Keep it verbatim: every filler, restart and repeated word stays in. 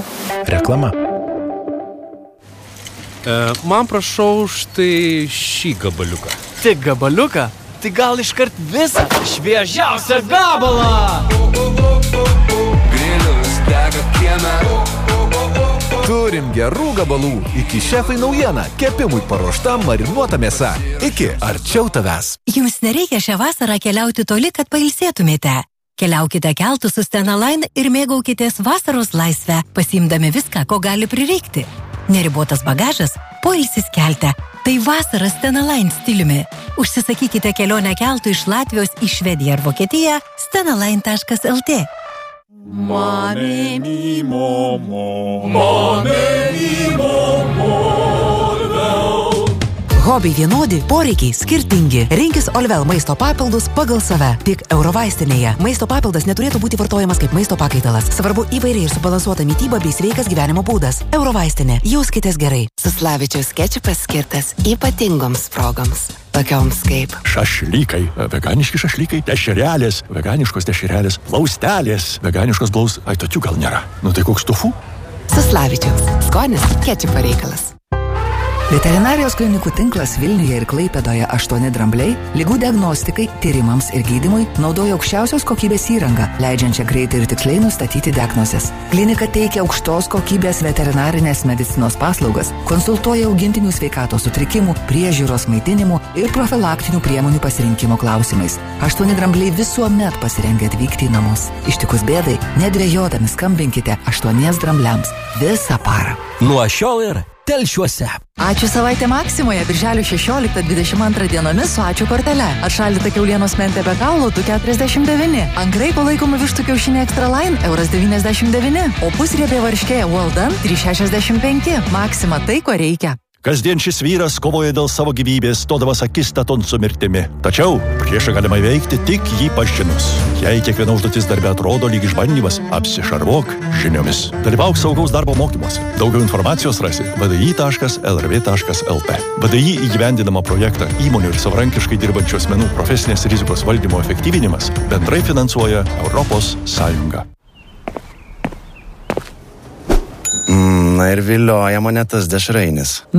Reklama. E, man prašau štai šį gabaliuką. Tik gabaliuką? Tai gal iškart visą šviežiausią gabalą! Grilius dega kieme. Turim gerų gabalų. Iki šefai naujiena. Kepimui paruošta marinuota mėsa. Iki arčiau tavęs. Jums nereikia šią vasarą keliauti toli, kad pailsėtumėte. Keliaukite keltu su Stena Line ir mėgaukitės vasaros laisvę, pasiimdami viską, ko gali prireikti. Neribotas bagažas, poilsis kelte. Tai vasara Stena Line stiliumi. Užsisakykite kelionę keltu iš Latvijos į Švediją ar Vokietiją stenaline taškas lt. Mame mi momo, mame mi momo. Hobiai vienodi, poreikiai skirtingi. Rinkis Olvel maisto papildus pagal save. Tik Eurovaistinėje. Maisto papildas neturėtų būti vartojamas kaip maisto pakaitalas. Svarbu įvairiai ir subalansuota mityba bei sveikas gyvenimo būdas. Eurovaistinė. Jauskitės gerai. Suslavičiaus kečupas skirtas ypatingoms progoms. Tokioms kaip šašlykai, veganiški šašlykai, dešrelės, veganiškos dešrelės, plaustelės, veganiškos blaus... Ai, tokių gal nėra. Nu tai koks tofu? Suslavičiaus. Skonis kečupo reikalas. Veterinarijos klinikų tinklas Vilniuje ir Klaipėdoje aštuoni drambliai ligų diagnostikai, tyrimams ir gydymui naudoja aukščiausios kokybės įrangą, leidžiančią greitai ir tiksliai nustatyti diagnozes. Klinika teikia aukštos kokybės veterinarinės medicinos paslaugas, konsultuoja augintinių sveikatos sutrikimų, priežiūros maitinimų ir profilaktinių priemonių pasirinkimo klausimais. Aštuoni drambliai visuomet pasirengę atvykti į namus. Ištikus bėdai, nedvejodami skambinkite aštuoniems drambliams visą parą. Nuo šiol ir Telšiuose. Ačiū savaitė Maksimoje, birželio šešioliktą dvidešimt antrą dienomis su ačiū kortele. Atšaldyta kiaulienos mentė be kaulo du keturiasdešimt devyni. Ant graiko laikomų vištų kiaušiniai Extra Line euras devyniasdešimt devyni. O pusriebė varškė Well Done trys šešiasdešimt penki. Maksima tai, ko reikia. Kasdien šis vyras kovoja dėl savo gyvybės, stodamas akistaton su mirtimi. Tačiau priešą galima įveikti tik jį pažinus. Jei kiekviena užduotis darbe atrodo lyg išbandymas, apsišarvuok žiniomis. Dalyvauk saugaus darbo mokymuose. Daugiau informacijos rasi v d i taškas l r v taškas l t. v d i įgyvendinamą projektą įmonių ir savarankiškai dirbančių asmenų profesinės rizikos valdymo efektyvinimas bendrai finansuoja Europos Sąjunga. Na ir vilioja mane tas dešrainis.